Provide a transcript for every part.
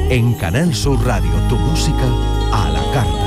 En Canal Sur Radio, tu música a la carta.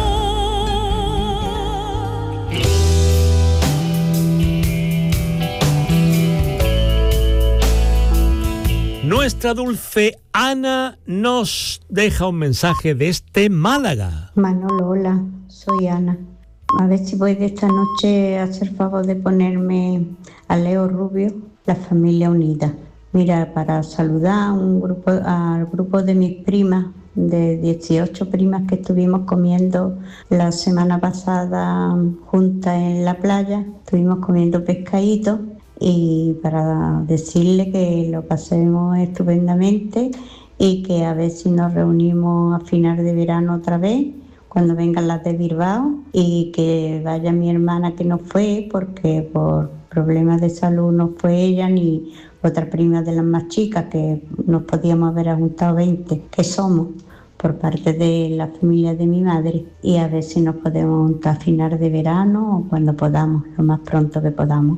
Nuestra dulce Ana nos deja un mensaje desde Málaga. Manolo, hola, soy Ana. A ver si voy de esta noche a hacer favor de ponerme a Leo Rubio, La Familia Unida. Mira, para saludar al grupo de mis primas, de 18 primas que estuvimos comiendo la semana pasada juntas en la playa, estuvimos comiendo pescadito, y para decirle que lo pasemos estupendamente y que a ver si nos reunimos a final de verano otra vez, cuando vengan las de Bilbao, y que vaya mi hermana que no fue porque por problemas de salud no fue ella ni otra prima de las más chicas, que nos podíamos haber juntado 20 que somos por parte de la familia de mi madre, y a ver si nos podemos juntar a final de verano o cuando podamos, lo más pronto que podamos,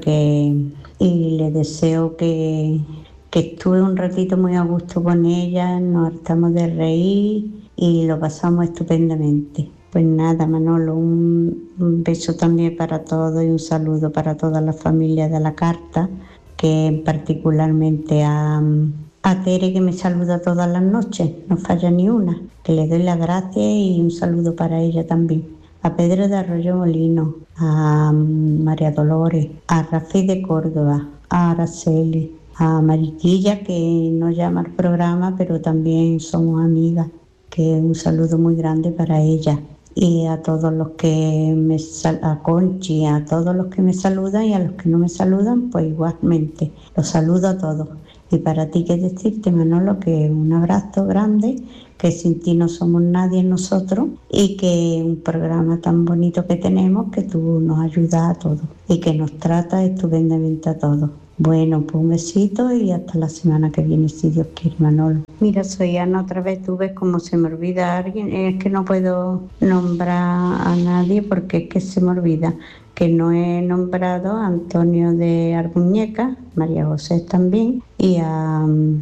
y le deseo que estuve un ratito muy a gusto con ella, nos hartamos de reír y lo pasamos estupendamente. Pues nada, Manolo, un beso también para todos y un saludo para toda la familia de la carta, que particularmente a Tere, que me saluda todas las noches, no falla ni una, que le doy las gracias y un saludo para ella también. A Pedro de Arroyo Molino, a María Dolores, a Rafael de Córdoba, a Araceli, a Mariquilla, que no llama al programa, pero también somos amigas, que un saludo muy grande para ella. Y a todos los que a Conchi, a todos los que me saludan, y a los que no me saludan, pues igualmente. Los saludo a todos. Y para ti, qué decirte, Manolo, que un abrazo grande, que sin ti no somos nadie nosotros, y que un programa tan bonito que tenemos, que tú nos ayudas a todos y que nos tratas estupendamente a todos. Bueno, pues un besito y hasta la semana que viene, si Dios quiere, Manolo. Mira, soy Ana otra vez. Tú ves cómo se me olvida a alguien. Es que no puedo nombrar a nadie porque es que se me olvida. Que no he nombrado a Antonio de Arbuñeca, María José también, y a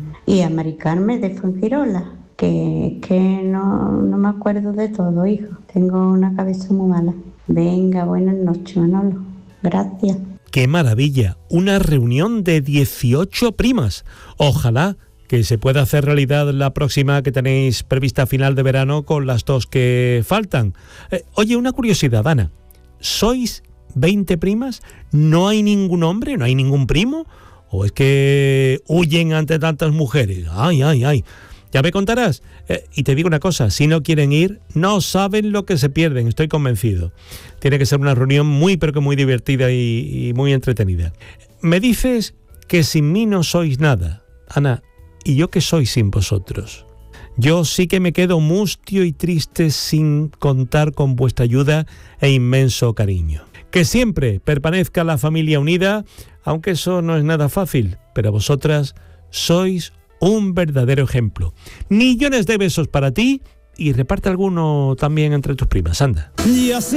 Mari Carmen de Fuengirola, que no me acuerdo de todo, hijo. Tengo una cabeza muy mala. Venga, buenas noches, Manolo. Gracias. ¡Qué maravilla! Una reunión de 18 primas. Ojalá que se pueda hacer realidad la próxima que tenéis prevista a final de verano con las dos que faltan. Oye, una curiosidad, Ana. ¿Sois 20 primas? ¿No hay ningún hombre? ¿No hay ningún primo? ¿O es que huyen ante tantas mujeres? ¡Ay! Ya me contarás. Y te digo una cosa, si no quieren ir, no saben lo que se pierden, estoy convencido. Tiene que ser una reunión muy, pero que muy divertida y muy entretenida. Me dices que sin mí no sois nada. Ana, ¿y yo qué soy sin vosotros? Yo sí que me quedo mustio y triste sin contar con vuestra ayuda e inmenso cariño. Que siempre permanezca la familia unida, aunque eso no es nada fácil, pero vosotras sois un verdadero ejemplo. Millones de besos para ti y reparte alguno también entre tus primas, anda.